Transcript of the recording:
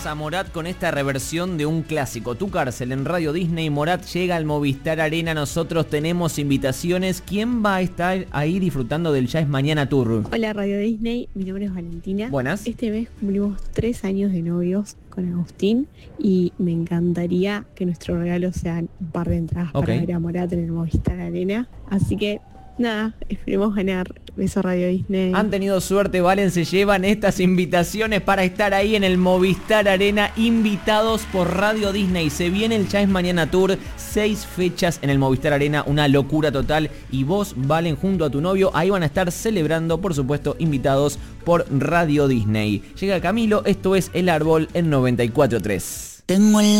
más a Morat con esta reversión de un clásico. Tu cárcel en Radio Disney. Morat llega al Movistar Arena. Nosotros tenemos invitaciones. ¿Quién va a estar ahí disfrutando del Ya es Mañana Tour? Hola Radio Disney, mi nombre es Valentina. Buenas. Este mes cumplimos 3 años de novios con Agustín y me encantaría que nuestro regalo sean un par de entradas para ver a Morat en el Movistar Arena. Así que nada, esperemos ganar. Beso Radio Disney. Han tenido suerte, Valen, se llevan estas invitaciones para estar ahí en el Movistar Arena, invitados por Radio Disney. Se viene el Ya es Mañana Tour, 6 fechas en el Movistar Arena, una locura total. Y vos, Valen, junto a tu novio, ahí van a estar celebrando, por supuesto, invitados por Radio Disney. Llega Camilo, esto es El Árbol en 94.3. Tengo el